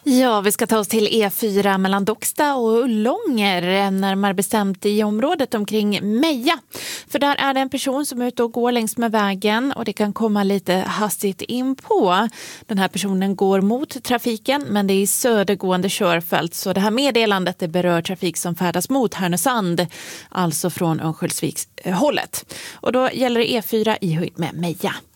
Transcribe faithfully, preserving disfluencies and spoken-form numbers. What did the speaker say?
Ja, vi ska ta oss till E fyra mellan Docksta och Långer, närmare bestämt i området omkring Meja. För där är det en person som är ute och går längs med vägen och det kan komma lite hastigt in på. Den här personen går mot trafiken, men det är i södergående körfält, så det här meddelandet det berör trafik som färdas mot Härnösand, alltså från Örnsköldsviks hållet. Och då gäller det E fyra i höjd med Meja.